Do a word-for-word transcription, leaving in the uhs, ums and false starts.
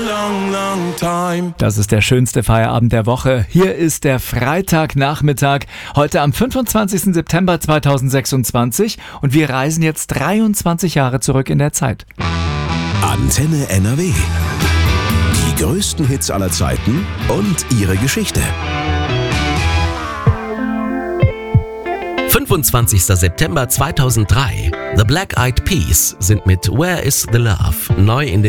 long, long time. Das ist der schönste Feierabend der Woche. Hier ist der Freitagnachmittag, heute am fünfundzwanzigsten September zweitausendsechsundzwanzig und wir reisen jetzt dreiundzwanzig Jahre zurück in der Zeit. Antenne N R W. Die größten Hits aller Zeiten und ihre Geschichte. fünfundzwanzigster September zweitausenddrei. The Black Eyed Peas sind mit Where is the Love neu in den